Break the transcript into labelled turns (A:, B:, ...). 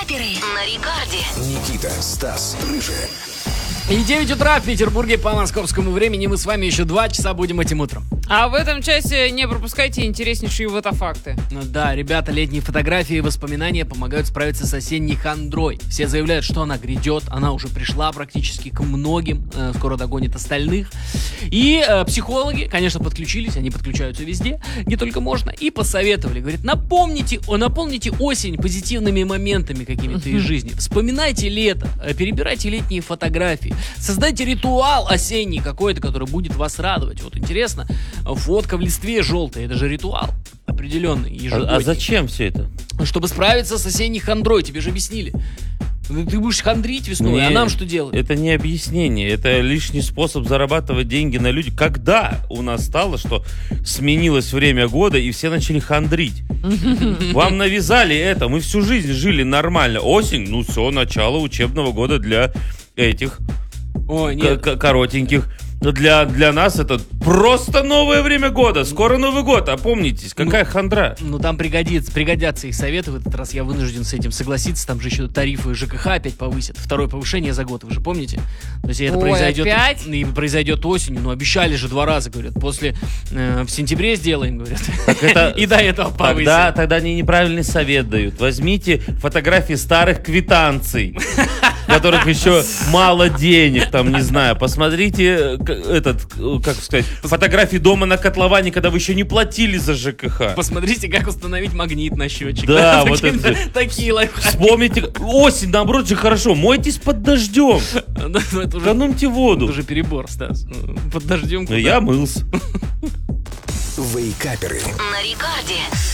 A: Вейкаперы на рекорде.
B: Никита, Стас, Рыжая.
C: И 9 утра в Петербурге по московскому времени. Мы с вами еще 2 часа будем этим утром.
D: А в этом часе не пропускайте интереснейшие фотофакты.
C: Да, ребята, летние фотографии и воспоминания помогают справиться с осенней хандрой. Все заявляют, что она грядет, она уже пришла практически к многим, скоро догонит остальных. И психологи, конечно, подключились, они подключаются везде, где только можно, и посоветовали. Говорят, наполните осень позитивными моментами какими-то из жизни. Вспоминайте лето, перебирайте летние фотографии. Создайте ритуал осенний какой-то, который будет вас радовать. Вот интересно, фотка в листве желтая, это же ритуал определенный, ежегодный.
E: А зачем все это?
C: Чтобы справиться с осенней хандрой, тебе же объяснили. Ты будешь хандрить весной, а нам что делать?
E: Это не объяснение, это лишний способ зарабатывать деньги на людях. Когда у нас стало, что сменилось время года и все начали хандрить? Вам навязали это, мы всю жизнь жили нормально. Осень, ну все, начало учебного года для этих коротеньких. Для нас это просто новое время года. Скоро Новый год, опомнитесь, какая хандра.
C: Ну там пригодятся их советы. В этот раз я вынужден с этим согласиться. Там же еще тарифы ЖКХ опять повысят. Второе повышение за год, вы же помните? То есть это произойдет осенью. Ну обещали же 2 раза, говорят. После в сентябре сделаем, говорят. И до этого повысят.
E: Тогда они неправильный совет дают. Возьмите фотографии старых квитанций, в которых еще мало денег, там, не знаю. Посмотрите фотографии дома на котловане, когда вы еще не платили за ЖКХ.
C: Посмотрите, как установить магнит на счетчик.
E: Да, вот это.
C: Такие лайфхаки.
E: Вспомните, осень, наоборот же хорошо. Мойтесь под дождем. Экономьте воду.
C: Это уже перебор, Стас. Под дождем куда?
E: Я мылся.
B: Вейкаперы
A: На рекорде.